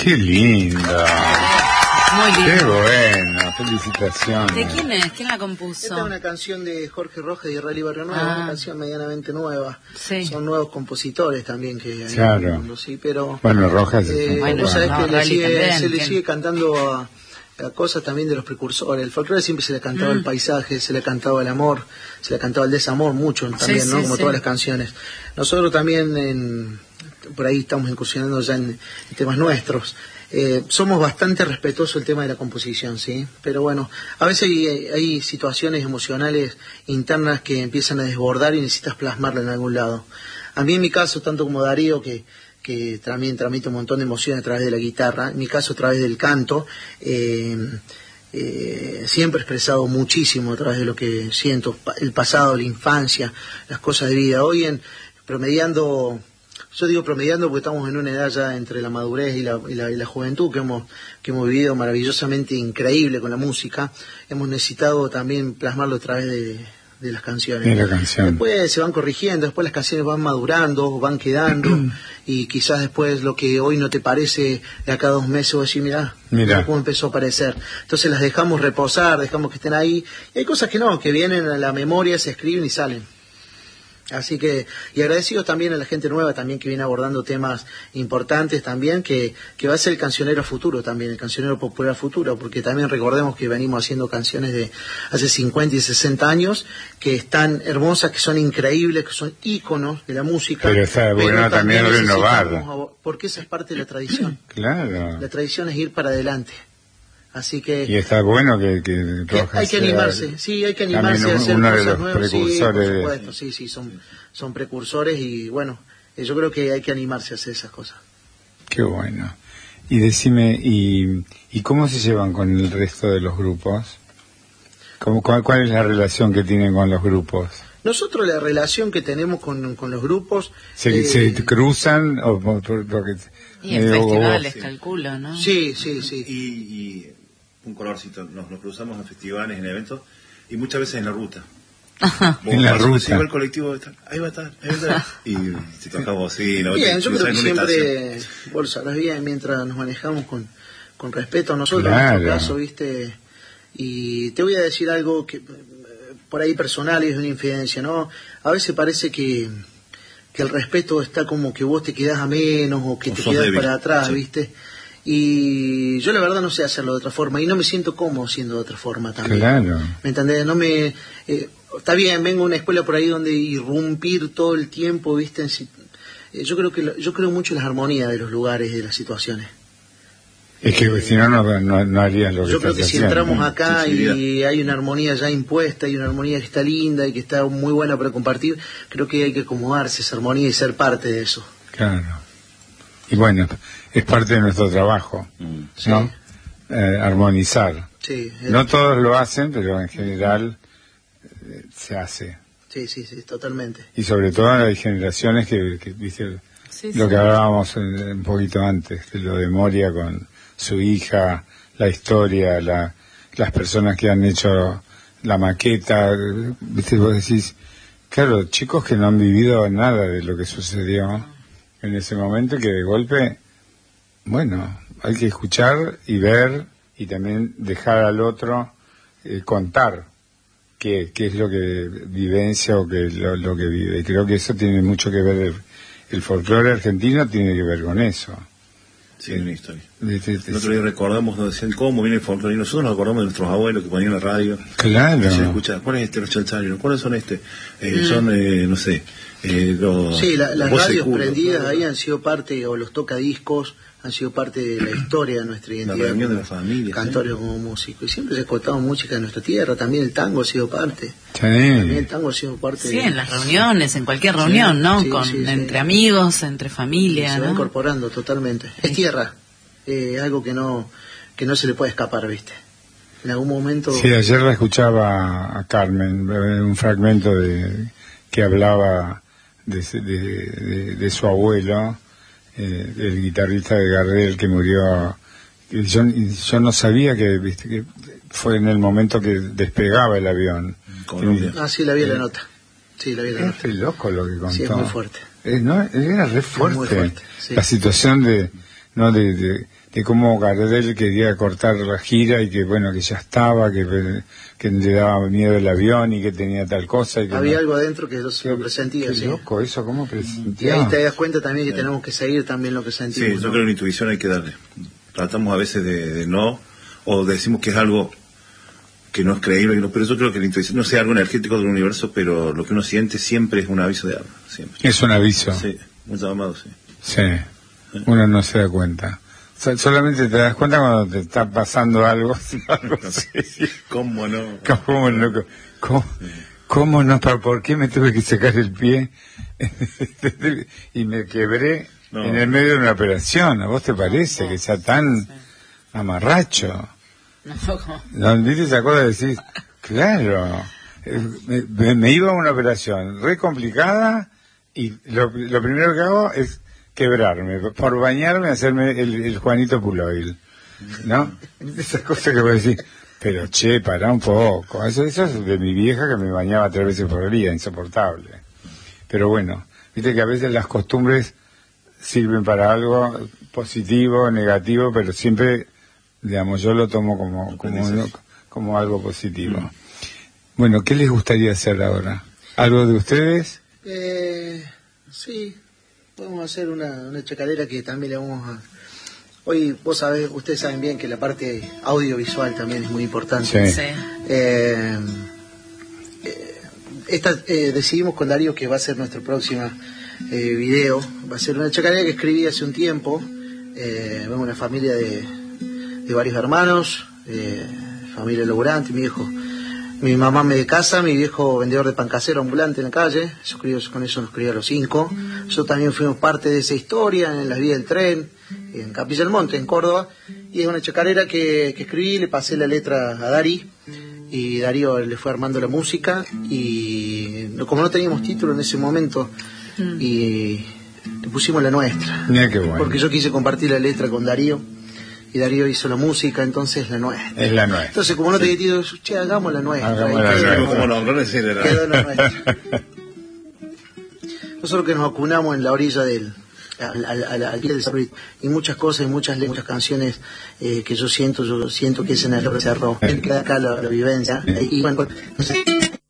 Qué lindo. Muy lindo. Qué bueno, felicitaciones. ¿De quién es? ¿Quién la compuso? Esta es una canción de Jorge Rojas y Rally Barrio Nuevo, una canción medianamente nueva. Sí. Son nuevos compositores también que hay Claro. en el mundo, sí, pero Bueno, Rojas Bueno, vos sabés no, que Rally también, se le bien. sigue cantando a cosas también de los precursores. El folclore siempre se le cantaba el paisaje, se le cantaba el amor, se le cantaba el desamor mucho también, Sí, ¿no? sí, Como sí. todas las canciones. Nosotros también por ahí estamos incursionando ya en temas nuestros. Somos bastante respetuosos del tema de la composición, ¿sí? Pero bueno, a veces hay situaciones emocionales internas que empiezan a desbordar y necesitas plasmarlo en algún lado. A mí en mi caso, tanto como Darío, que también transmite un montón de emociones a través de la guitarra, en mi caso a través del canto, siempre he expresado muchísimo a través de lo que siento, el pasado, la infancia, las cosas de vida. Hoy promediando, yo digo promediando porque estamos en una edad ya entre la madurez y la juventud que hemos vivido maravillosamente increíble con la música, hemos necesitado también plasmarlo a través de las canciones. De la canción. Después se van corrigiendo, después las canciones van madurando, van quedando, y quizás después lo que hoy no te parece, de acá a 2 meses vos decís, mirá cómo empezó a parecer. Entonces las dejamos reposar, dejamos que estén ahí, y hay cosas que no, que vienen a la memoria, se escriben y salen. Así que, y agradecidos también a la gente nueva también que viene abordando temas importantes también, que va a ser el cancionero futuro también, el cancionero popular futuro, porque también recordemos que venimos haciendo canciones de hace 50 y 60 años, que están hermosas, que son increíbles, que son íconos de la música. Pero está bueno también renovar. Porque esa es parte de la tradición. Claro. La tradición es ir para adelante. Así que y está bueno que Rojas hay que animarse, sí, hay que animarse a hacer uno cosas de los nuevas, precursores. sí, por supuesto, sí, son precursores y bueno, yo creo que hay que animarse a hacer esas cosas. Qué bueno. Y decime, ¿y cómo se llevan con el resto de los grupos? ¿Cuál es la relación que tienen con los grupos? Nosotros la relación que tenemos con los grupos... ¿Se cruzan? Y en festivales, calculo, ¿no? Sí. Y un colorcito, nos cruzamos en festivales, en eventos, y muchas veces en la ruta. En la ruta. Si va el colectivo, ahí va a estar. Y si tocamos así, ¿no? Bien, yo creo que siempre, vos lo sabrás bien, mientras nos manejamos con respeto a nosotros, claro. En nuestro caso, ¿viste? Y te voy a decir algo que por ahí personal es una infidencia, ¿no? A veces parece que el respeto está como que vos te quedás a menos o que te quedás débil para atrás, sí. ¿Viste? Y yo la verdad no sé hacerlo de otra forma y no me siento cómodo siendo de otra forma también. Claro. ¿Me entendés? No me... está bien, vengo a una escuela por ahí donde irrumpir todo el tiempo, ¿viste? Yo creo mucho en las armonías de los lugares y de las situaciones. Es que si no harías lo que yo creo que si entramos acá sí, y hay una armonía ya impuesta, y una armonía que está linda y que está muy buena para compartir, creo que hay que acomodarse esa armonía y ser parte de eso. Claro. Y bueno, es parte de nuestro trabajo, ¿no? Armonizar. Sí, no todos lo hacen, pero en general se hace. Sí, totalmente. Y sobre todo hay generaciones que ¿viste? Sí, lo que hablábamos un poquito antes, de lo de Moria con su hija, la historia, las personas que han hecho la maqueta, ¿viste? Vos decís, claro, chicos que no han vivido nada de lo que sucedió en ese momento, que de golpe, bueno, hay que escuchar y ver y también dejar al otro contar qué es lo que vivencia o qué es lo que vive. Y creo que eso tiene mucho que ver, el folclore argentino tiene que ver con eso. Sí, una historia. El otro día recordamos, nos decían cómo viene el folclore, y nosotros nos acordamos de nuestros abuelos que ponían la radio. Claro. Se escucha, ¿cuál es los chalcharios? ¿Cuáles son son, no sé, los... Sí, las radios prendidas ahí han sido parte, o los tocadiscos, han sido parte de la historia de nuestra identidad. La reunión de la familia. Cantores como músicos. Y siempre se ha escuchado música de nuestra tierra, también el tango ha sido parte. Sí. También el tango ha sido parte. Sí, en las reuniones, en cualquier reunión, ¿no? Entre amigos, entre familia, se ¿no? va incorporando totalmente. Es tierra, algo que no se le puede escapar, ¿viste? En algún momento... Sí, ayer la escuchaba a Carmen, un fragmento que hablaba de su abuelo, el guitarrista de Gardel que murió. Yo no sabía que fue en el momento que despegaba el avión. Sí, la vi la nota. Sí, la vi la nota. Es loco lo que contó. Sí, es muy fuerte. No, era re fuerte. Muy fuerte, sí. La situación de de cómo Gardel quería cortar la gira y que bueno, que ya estaba, que le daba miedo el avión y que tenía tal cosa. Y que había algo adentro que yo lo presentía. Qué loco eso, ¿cómo presentía? Y ahí te das cuenta también que tenemos que seguir también lo que sentimos. Sí, yo creo que la intuición hay que darle. Tratamos a veces de no, o decimos que es algo que no es creíble, pero yo creo que la intuición, no sé, algo energético del universo, pero lo que uno siente siempre es un aviso de algo, siempre. Es un aviso. Sí, un llamado, sí. Sí, uno no se da cuenta. Solamente te das cuenta cuando te está pasando algo así. ¿Cómo no? ¿Cómo no? ¿Cómo no? ¿Por qué me tuve que sacar el pie? Y me quebré en el medio de una operación. ¿A vos te parece que sea tan amarracho? No, ¿viste esa cosa de decir? Claro, me iba a una operación re complicada y lo primero que hago es quebrarme, por bañarme, hacerme el Juanito Puloil, ¿no? Esas cosas que voy a decir, pero che, pará un poco. Eso es de mi vieja que me bañaba 3 veces por día, insoportable. Pero bueno, viste que a veces las costumbres sirven para algo positivo, negativo, pero siempre, digamos, yo lo tomo como algo positivo. Bueno, ¿qué les gustaría hacer ahora? ¿Algo de ustedes? Sí. Vamos a hacer una chacarera que también le vamos a... Hoy, ustedes saben bien que la parte audiovisual también es muy importante. Sí. Decidimos con Darío que va a ser nuestro próximo video. Va a ser una chacarera que escribí hace un tiempo. Vemos una familia de varios hermanos, familia laburante, mi mamá me de casa, mi viejo vendedor de pan casero ambulante en la calle. Con eso nos crió a los 5. Nosotros también fuimos parte de esa historia en las vías del tren, en Capilla del Monte, en Córdoba. Y es una chacarera que escribí, le pasé la letra a Dari, y Darío le fue armando la música. Y como no teníamos título en ese momento, y le pusimos la nuestra. Mira qué bueno. Porque yo quise compartir la letra con Darío. Y Darío hizo la música, entonces la nuestra. Es la nuestra. Entonces, como no te digo, che, hagamos la nuestra. Quedó la nuestra. Nosotros que nos vacunamos en la orilla del y muchas cosas, y muchas canciones que yo siento que es en el cerro. Queda acá la vivencia. Y bueno, no sé.